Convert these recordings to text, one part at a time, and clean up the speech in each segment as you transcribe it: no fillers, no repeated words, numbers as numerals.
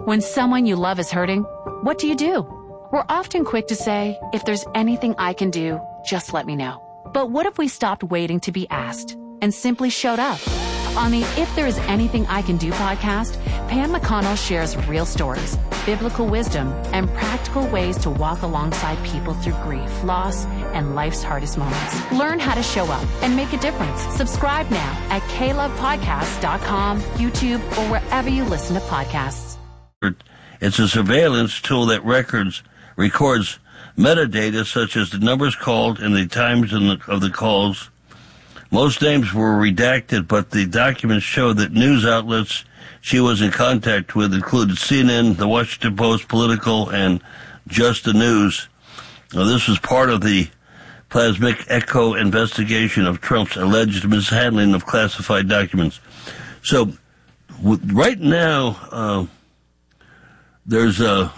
When someone you love is hurting, what do? We're often quick to say, if there's anything I can do, just let me know. But what if we stopped waiting to be asked and simply showed up? On the If There Is Anything I Can Do podcast, Pam McConnell shares real stories, biblical wisdom, and practical ways to walk alongside people through grief, loss, and life's hardest moments. Learn how to show up and make a difference. Subscribe now at KLovePodcasts.com, YouTube, or wherever you listen to podcasts. It's a surveillance tool that records metadata such as the numbers called and the times of the calls. Most names were redacted, but the documents show that news outlets she was in contact with included CNN, The Washington Post, Political, and Just the News. Now, this was part of the Plasmic Echo investigation of Trump's alleged mishandling of classified documents. So, right now, there's a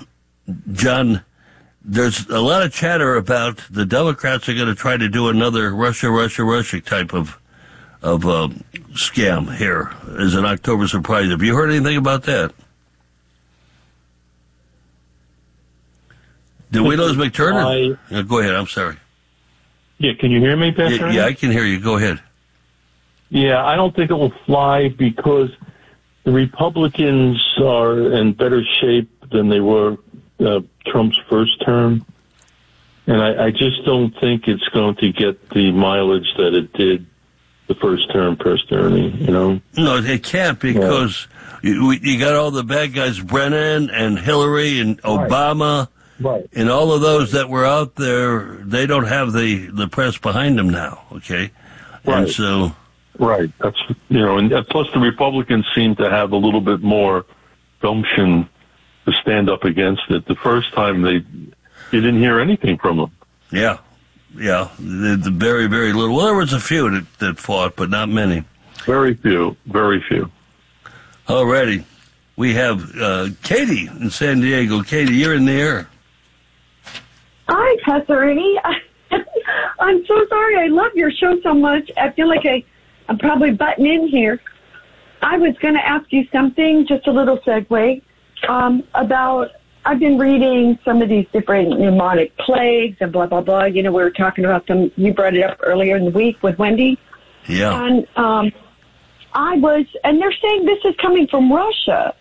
lot of chatter about the Democrats are going to try to do another Russia type of scam here as an October surprise. Have you heard anything about that? Did we lose McTurner? Go ahead. I'm sorry. Yeah, can you hear me, Pastor? Yeah, I can hear you. Go ahead. Yeah, I don't think it will fly because the Republicans are in better shape than they were Trump's first term, and I just don't think it's going to get the mileage that it did the first term, personally, No, it can't because you got all the bad guys, Brennan and Hillary and Obama, right. And all of those that were out there, they don't have the press behind them now, okay? Right. And so... Right. That's, and plus the Republicans seem to have a little bit more gumption to stand up against it. The first time you didn't hear anything from them. Yeah. The very, very little. Well, there was a few that fought, but not many. Very few. Alrighty. We have Katie in San Diego. Katie, you're in the air. Hi, Pastor Ernie. I'm so sorry. I love your show so much. I feel like I'm probably butting in here. I was going to ask you something, just a little segue, about, I've been reading some of these different pneumonic plagues and blah, blah, blah. We were talking about them. You brought it up earlier in the week with Wendy. Yeah. And and they're saying this is coming from Russia.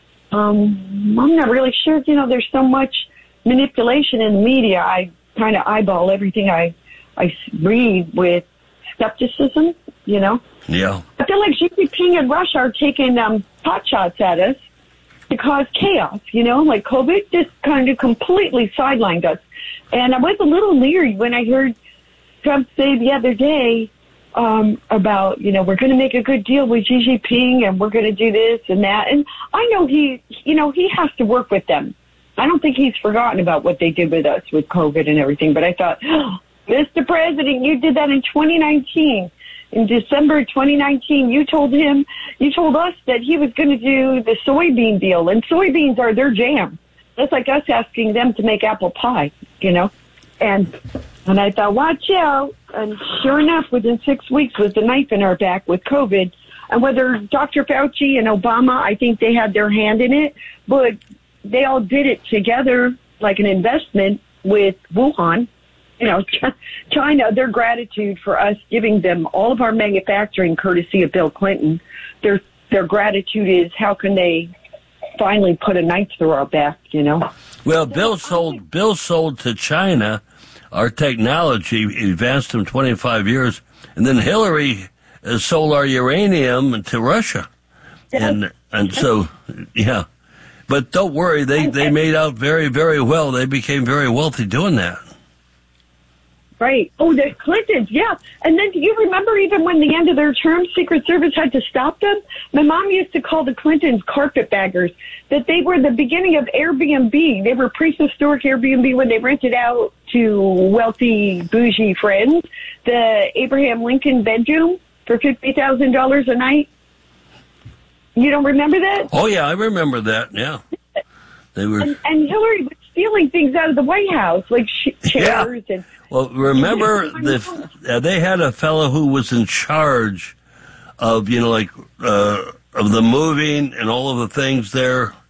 I'm not really sure. There's so much manipulation in the media. I kind of eyeball everything I read with skepticism, Yeah. I feel like Xi Jinping and Russia are taking pot shots at us to cause chaos, like COVID just kind of completely sidelined us. And I was a little leery when I heard Trump say the other day about, we're going to make a good deal with Xi Jinping and we're going to do this and that. And I know he has to work with them. I don't think he's forgotten about what they did with us with COVID and everything. But I thought, Mr. President, you did that in 2019. In December 2019, you told us that he was going to do the soybean deal, and soybeans are their jam. That's like us asking them to make apple pie, And I thought, watch out. And sure enough, within 6 weeks was the knife in our back with COVID. And whether Dr. Fauci and Obama, I think they had their hand in it, but they all did it together like an investment with Wuhan. China, their gratitude for us giving them all of our manufacturing courtesy of Bill Clinton, their gratitude is how can they finally put a knife through our back, Well, Bill sold to China our technology, advanced them 25 years, and then Hillary sold our uranium to Russia. Yes. And so, yeah. But don't worry, they made out very, very well. They became very wealthy doing that. Right. Oh, the Clintons, yeah. And then do you remember even when the end of their term, Secret Service had to stop them? My mom used to call the Clintons carpetbaggers, that they were the beginning of Airbnb. They were prehistoric Airbnb when they rented out to wealthy, bougie friends the Abraham Lincoln bedroom for $50,000 a night. You don't remember that? Oh, yeah, I remember that, yeah. They were, and Hillary was stealing things out of the White House, like chairs and... Well, remember they had a fellow who was in charge of, of the moving and all of the things there.